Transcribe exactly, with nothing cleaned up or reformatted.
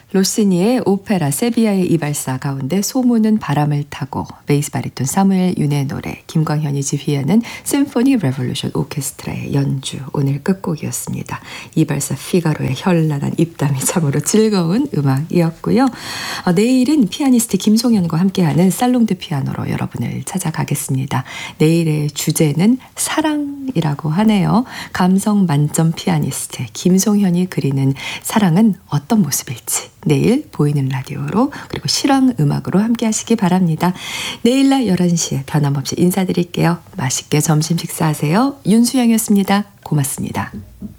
로시니의 오페라 세비야의 이발사 가운데 소문은 바람을 타고, 베이스 바리톤 사무엘 윤의 노래, 김광현이 지휘하는 심포니 레볼루션 오케스트라의 연주, 오늘 끝곡이었습니다. 이발사 피가로의 현란한 입담이 참으로 즐거운 음악이었고요. 어, 내일은 피아니스트 김송현과 함께하는 살롱드 피아노로 여러분을 찾아가겠습니다. 내일의 주제는 사랑이라고 하네요. 감성 만점 피아니스트 김송현이 그리는 사랑은 어떤 모습일지 내일 보이는 라디오로, 그리고 실황 음악으로 함께 하시기 바랍니다. 내일 날 열한 시에 변함없이 인사드릴게요. 맛있게 점심 식사하세요. 윤수영이었습니다. 고맙습니다.